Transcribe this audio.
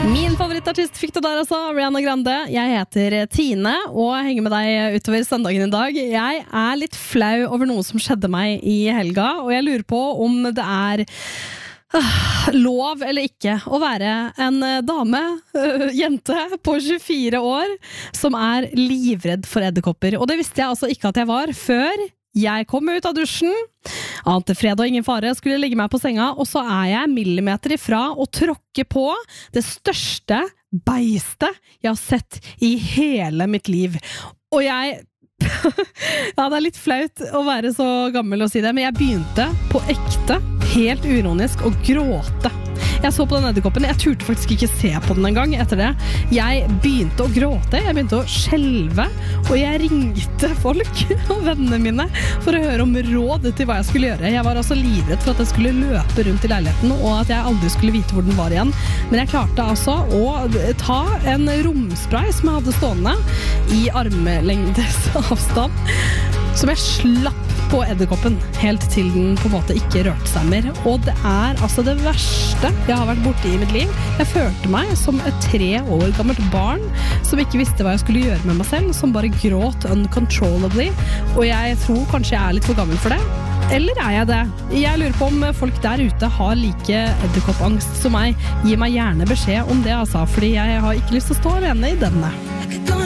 Min favorittartist fikk du der altså, Ariana Grande. Jeg heter Tine og henger med deg utover søndagen i dag. Jeg er litt flau over noe som skjedde meg i helga, og jeg lurer på om det er lov eller ikke å være en dame, jente på 24 år, som er livredd for edderkopper. Og det visste jeg altså ikke at jeg var før jeg kom ut av dusjen, ante fred og ingen fare, skulle legge meg på senga, og så er jeg millimeter ifra å tråkke på det største beistet jeg har sett i hele mitt liv. Og jeg ja, det er litt flaut å være så gammel å si det, men jeg begynte på ekte, helt uironisk, å gråte. Jeg så på den edderkoppen, jeg turte faktisk ikke se på den en gang etter det. Jeg begynte å gråte, jeg begynte å skjelve, og jeg ringte folk og vennene mine for å høre om råd til hva jeg skulle gjøre. Jeg var altså livredd for at jeg skulle løpe rundt i leiligheten, og at jeg aldri skulle vite hvor den var igjen. Men jeg klarte altså å ta en romspray som jeg hadde stående i armlengdes avstand, som jeg slapp på edderkoppen, helt til den på en måte ikke rørte seg mer. Og det er altså det verste jeg har vært borte i mitt liv. Jeg følte meg som et 3 år gammelt barn, som ikke visste hva jeg skulle gjøre med meg selv, som bare gråt uncontrollably. Og jeg tror kanskje jeg er litt for gammel for det. Eller er jeg det? Jeg lurer på om folk der ute har like edderkoppangst som meg. Gi meg gjerne beskjed om det, altså, fordi jeg har ikke lyst til å stå alene i denne.